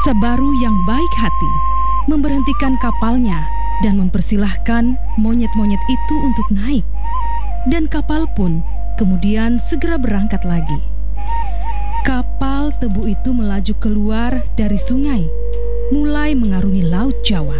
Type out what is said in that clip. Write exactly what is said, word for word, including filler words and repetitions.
Sabaru yang baik hati memberhentikan kapalnya dan mempersilahkan monyet-monyet itu untuk naik. Dan kapal pun kemudian segera berangkat lagi. Kapal tebu itu melaju keluar dari sungai, mulai mengarungi Laut Jawa.